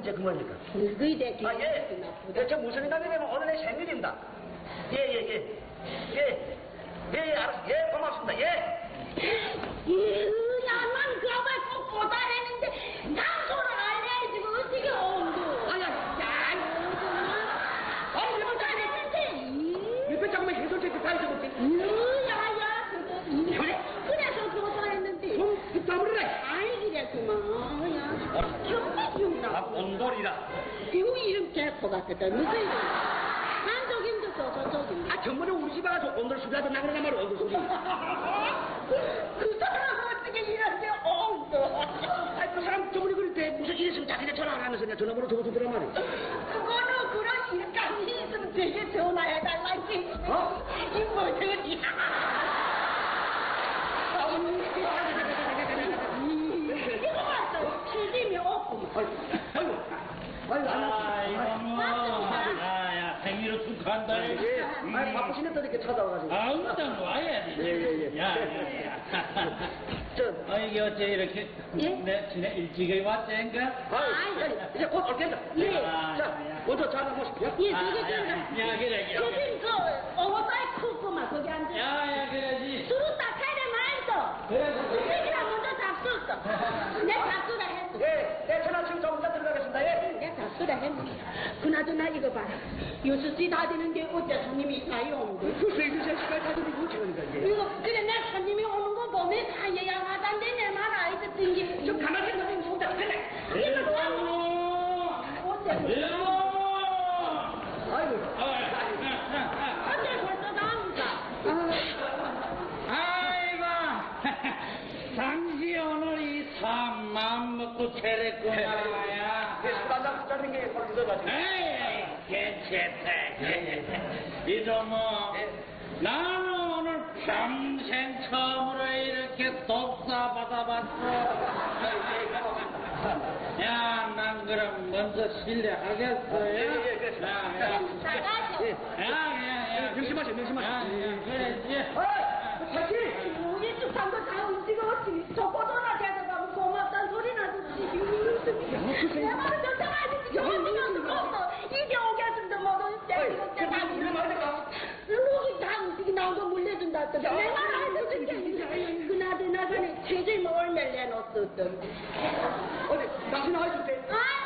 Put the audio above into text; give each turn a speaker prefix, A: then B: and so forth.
A: 이제 그만이니까.
B: 늙은이대
A: 아, 예. 저 무슨 일이냐면 오늘 내 생일입니다. 예, 알았어. 예, 고맙습니다. 예.
B: 나만 그 아바에 꼭 보다랬는데 장소를 알아야지 그 어떻게 온도. 아니, 보다랬는데.
A: 이거 잠깐만 해설책도 다 잊어먹지.
B: 야야, 그래서 보다랬는데.
A: 좀 따버리래.
B: 알기랬구만. 정말 기억나.
A: 온돌이라.
B: 미국 이름 개코 같았다. 무슨 이름? 한쪽임도 저쪽임도.
A: 전번에 우리 집에 가서 온돌 소리 하던 나그러단 말이야, 온돌 소리.
B: 그 사람 어떻게 이런데 온도.
A: 그 사람 저번에 그럴 때 무슨 일 있으면 자기네 전화 안 하면서 내가 전화번호 적어주더란 말이야.
B: 그거는 그런 일감이 있으면 되게 전화해달라지. 이 뭐더니. 이거 봤어. 칠dim이 없고.
C: 야, 생일을 축하한다.
A: 예. 바쁘시겠다 이렇게 찾아와가지고.
C: 일단 와야지.
A: 예.
C: 야. 이게 어째 이렇게 지내 일찍 왔댄가?
A: 이제 곧 올겠다.
B: 예.
A: 자, 먼저 자나 모십시오.
B: 예, 저기 좀.
C: 야, 그래.
B: 저기 그 오버사이 크구만 거기 앉아.
C: 야, 그래지.
B: 수루 딱 해야 말도.
C: 그래.
B: 내가 먼저 잡수었어. 내 잡수라 했어.
A: 예, 내 전화 지금 조금 더 들어가겠습니다. 예.
B: 내가 잡수라 했어. 그나저나 이거 봐라. 요수씨 다 되는데 어째 손님이 다이 오는 거야?
A: 글쎄, 이 자식아 가지고 뭉치니까 이게.
B: 이거 그래 내 손님이 오는 거 보면 다 예양하단데 내 말 알겠던 게.
A: 좀 가만히 있는 거 보자.
B: 이거 어째
A: 아이고.
B: 어째 벌써 나옵니까?
C: 아이고. 당시 오늘이 참 마음 먹고 차렸구나. 야.
A: 술 한잔 붙잡는 게 바로 늦어가지고.
C: 에이, 괜찮다. 이도 뭐, 나는 오늘 평생 처음으로 이렇게 독사 받아봤어. 야, 난 그럼 먼저 실례하겠어. 야.
A: 명심하세요.
C: 그래.
A: 사실.
B: 우리 쪽 산거 다 움직였지. 저거도나 대답하면 고맙다는 소리나 듣지. 내 말은 결정하지. 저거도 없어. 이제 오겠습니다. 뭐든 룩이 다 움직이 나온 거 물려준다 했더니 내 말 안 듣지. 그나저나 전에 체질 뭐 얼마를 내놓았었던.
A: 어디, 당신 아이줄 때.